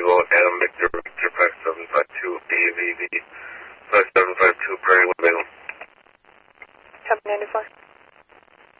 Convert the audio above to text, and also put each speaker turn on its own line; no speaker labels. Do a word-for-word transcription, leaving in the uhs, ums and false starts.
Kilo, Adam Victor, Victor five seven five two, B V V five seven five two, Prairie Window.
Copy ninety-four.